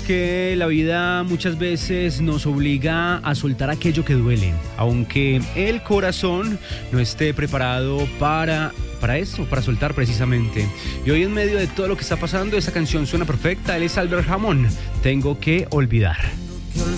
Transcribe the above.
que la vida muchas veces nos obliga a soltar aquello que duele, aunque el corazón no esté preparado para eso, para soltar precisamente. Y hoy, en medio de todo lo que está pasando, esa canción suena perfecta. Él es Albert Hammond, Tengo que olvidar.